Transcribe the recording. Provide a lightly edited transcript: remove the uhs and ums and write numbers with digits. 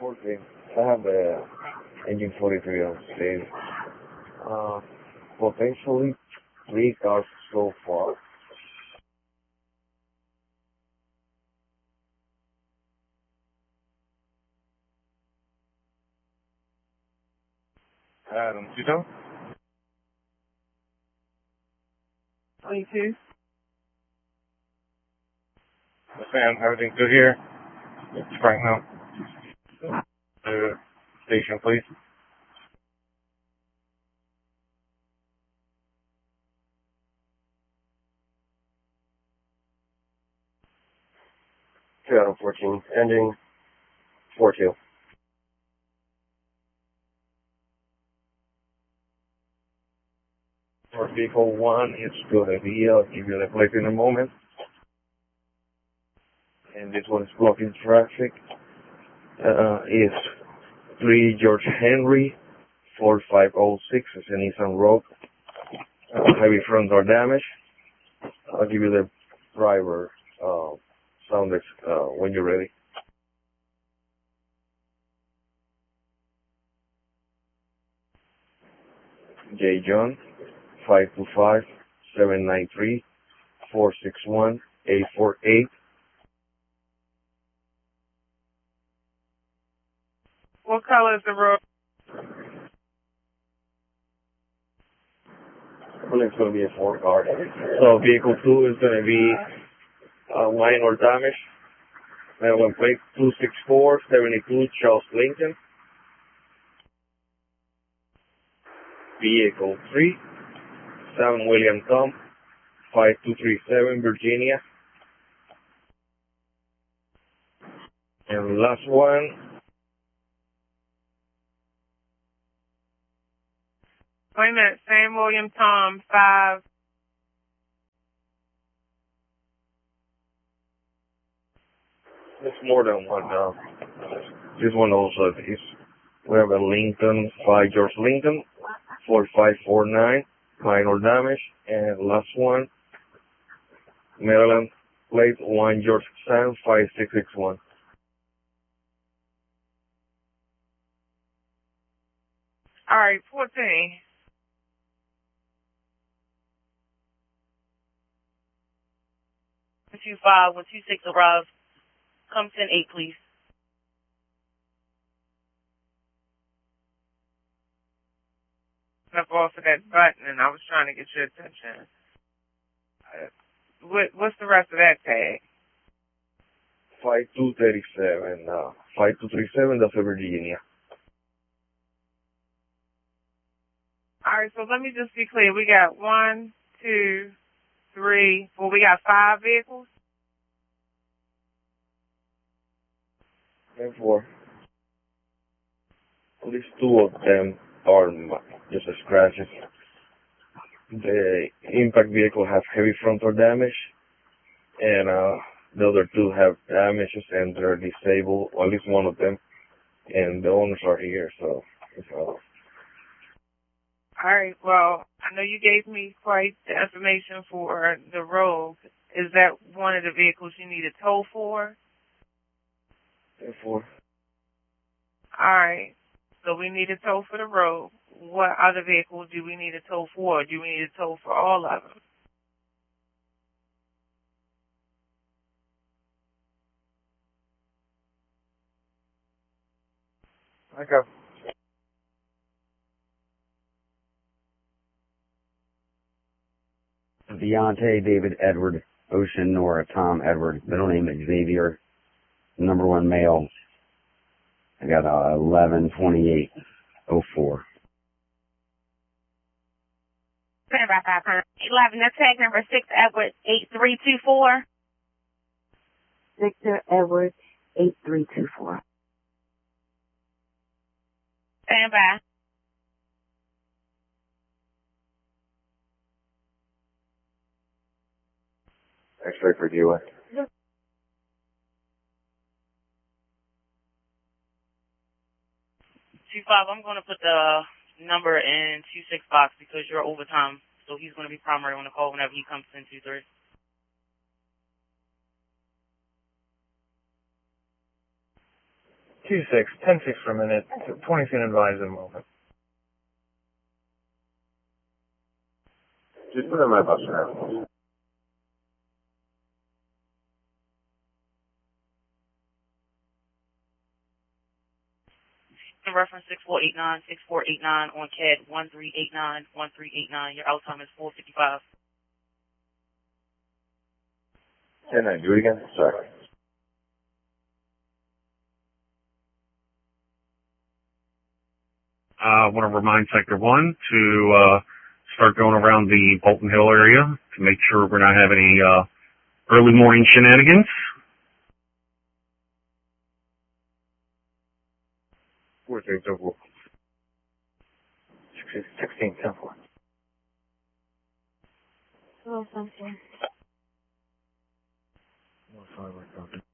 Okay. I have the engine 43 on stage. Potentially 3 cars so far. Adam, you know? 22. Sam, everything good here? It's Frank now. Station, please. Two out of 14. Ending 4-2. For vehicle 1, it's good idea. I'll give you the plate in a moment. And this one is blocking traffic. It's 3 George Henry 4506. It's a Nissan Rogue. Heavy front door damage. I'll give you the driver sound when you're ready. J. John 525-793-461-848. What color is the road? It's going to be a 4 car. So vehicle 2 is going to be minor damage. Maryland plate 26472 Charles Lincoln. Vehicle 3, Sam William Tom 5237 Virginia. And last one, Wait a minute, Sam William Tom 5. there's more than one now. This one also is, we have a Lincoln 5 George Lincoln 4549, minor damage. And last one, Maryland plate 1 George Sam 5661. All right, 14. Two 5, 126 arrives. Come 10-8, please. Up off of that button, and I was trying to get your attention. What's the rest of that tag? 5237, 5237, that's a Virginia. All right, so let me just be clear. We got 1, 2, 3, 4. We got 5 vehicles. And 4. At least 2 of them are just scratches. The impact vehicle has heavy frontal damage, and the other 2 have damages and they're disabled, or at least one of them, and the owners are here, so it's all right, well, I know you gave me quite the information for the Rogue. Is that one of the vehicles you need a tow for? 4. All right, so we need a tow for the Rogue. What other vehicles do we need a tow for? Do we need a tow for all of them? Okay. Deontay David Edward Ocean Nora Tom Edward, middle name is Xavier, number 1 male. I got 112804. Stand by 511. That's tag number 6 Edward 8324. Victor Edward 8324. Stand by. X-ray for DUI. 25, I'm going to put the number in 26 box because you're overtime. So he's going to be primary on the call whenever he comes in 23. 26, 10-6 for a minute, 20's going to advise in a moment. Just put in my bus now. Reference 6489 on CAD 1389. Your out time is 4:55. 10-9, do it again? Sorry. I want to remind Sector 1 to start going around the Bolton Hill area to make sure we're not having any early morning shenanigans. 4-3-4. 16, 10-4. Hello, Sunshine. Oh, sorry, we're talking.